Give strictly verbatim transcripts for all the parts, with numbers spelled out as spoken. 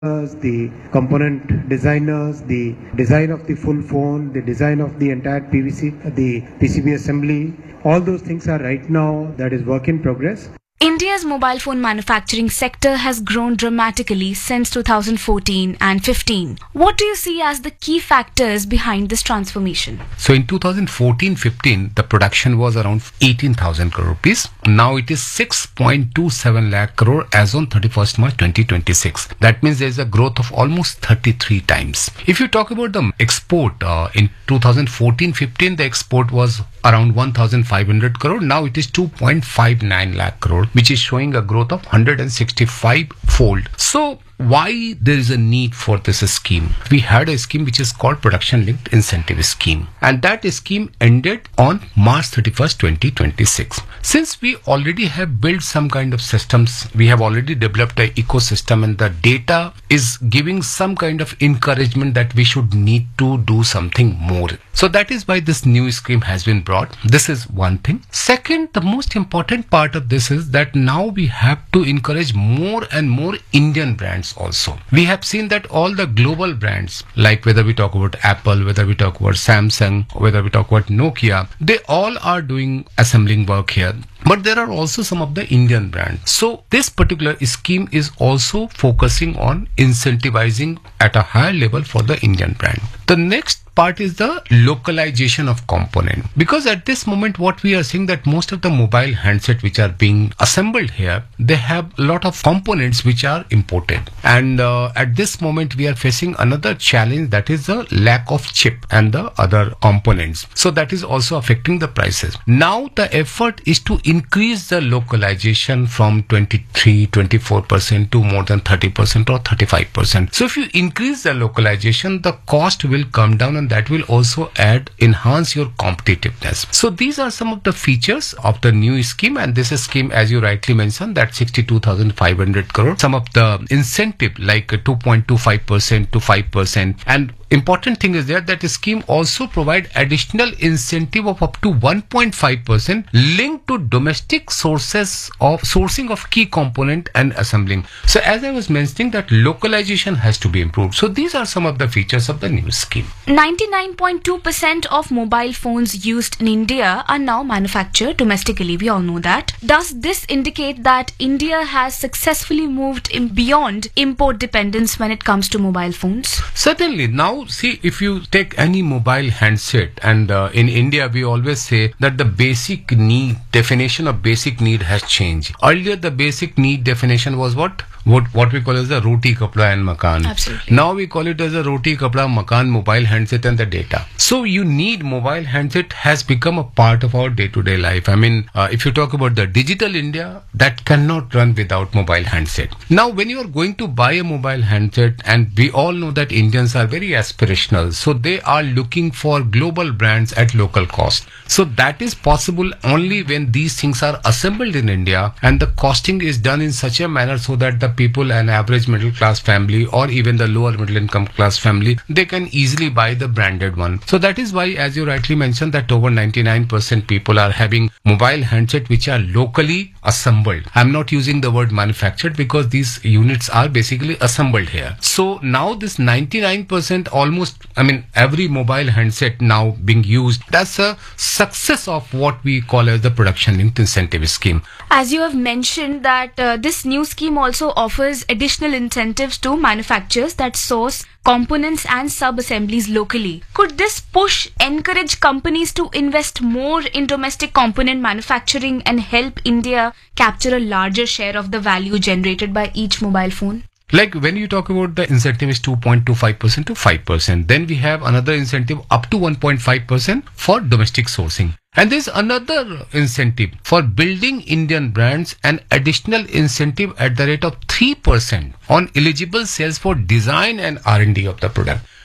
the component designers, the design of the full phone, the design of the entire P V C, the P C B assembly. All those things are right now that is work in progress. India's mobile phone manufacturing sector has grown dramatically since two thousand fourteen and fifteen. What do you see as the key factors behind this transformation? So in two thousand fourteen fifteen, the production was around eighteen thousand crore rupees. Now it is six point two seven lakh crore as on thirty-first March twenty twenty-six. That means there is a growth of almost thirty-three times. If you talk about the export, uh, in two thousand fourteen fifteen, the export was around one thousand five hundred crore. Now it is two point five nine lakh crore, which is showing a growth of one hundred sixty-five fold. So why there is a need for this scheme? We had a scheme which is called Production Linked Incentive Scheme, and that scheme ended on March thirty-first twenty twenty-six. Since we already have built some kind of systems, we have already developed an ecosystem, and the data is giving some kind of encouragement that we should need to do something more. So that is why this new scheme has been brought. This is one thing. Second, the most important part of this is that now we have to encourage more and more Indian brands also. We have seen that all the global brands, like whether we talk about Apple, whether we talk about Samsung, whether we talk about Nokia, they all are doing assembling work here. But there are also some of the Indian brands. So this particular scheme is also focusing on incentivizing at a higher level for the Indian brand. The next part is the localization of component, because at this moment what we are seeing that most of the mobile handset which are being assembled here, they have a lot of components which are imported, and uh, at this moment we are facing another challenge, that is the lack of chip and the other components. So that is also affecting the prices. Now the effort is to increase the localization from twenty-three twenty-four percent to more than thirty percent or thirty-five percent. So if you increase the localization, the cost will come down, and that will also add enhance your competitiveness. So these are some of the features of the new scheme, and this scheme, as you rightly mentioned, that sixty-two thousand five hundred crore. Some of the incentive like two point two five percent to five percent, and important thing is there that the scheme also provide additional incentive of up to one point five percent linked to domestic sources of sourcing of key component and assembling. So as I was mentioning, that localization has to be improved. So these are some of the features of the new scheme. ninety-nine point two percent of mobile phones used in India are now manufactured domestically. We all know that. Does this indicate that India has successfully moved in beyond import dependence when it comes to mobile phones? Certainly. Now, see, if you take any mobile handset, and uh, in India we always say that the basic need, definition of basic need has changed. Earlier the basic need definition was what? What what we call as the roti, kapda and makan. Absolutely. Now we call it as a roti, kapda, makan, mobile handset and the data. So you need mobile handset has become a part of our day-to-day life. I mean, uh, if you talk about the digital India, that cannot run without mobile handset. Now when you are going to buy a mobile handset, and we all know that Indians are very aspirational, so they are looking for global brands at local cost. So that is possible only when these things are assembled in India, and the costing is done in such a manner so that the people, an average middle class family or even the lower middle income class family, they can easily buy the branded one. So that is why, as you rightly mentioned, that over ninety-nine percent people are having mobile handset which are locally assembled. I'm not using the word manufactured because these units are basically assembled here. So now this ninety-nine percent, almost, I mean, every mobile handset now being used, that's a success of what we call as the production linked incentive scheme. As you have mentioned that uh, this new scheme also offers additional incentives to manufacturers that source components and sub-assemblies locally. Could this push encourage companies to invest more in domestic component manufacturing and help India capture a larger share of the value generated by each mobile phone? Like when you talk about the incentive is two point two five percent to five percent, then we have another incentive up to one point five percent for domestic sourcing. And there's another incentive for building Indian brands, an additional incentive at the rate of three percent on eligible sales for design and R and D of the product.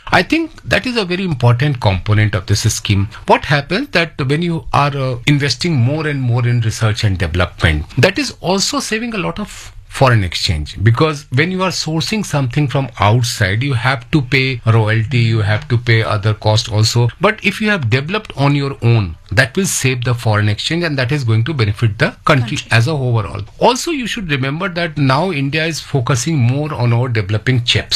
I think that is a very important component of this scheme. What happens that when you are uh, investing more and more in research and development, that is also saving a lot of foreign exchange, because when you are sourcing something from outside, you have to pay royalty, you have to pay other cost also. But if you have developed on your own, that will save the foreign exchange, and that is going to benefit the country, country as a overall. Also, you should remember that now India is focusing more on our developing chips.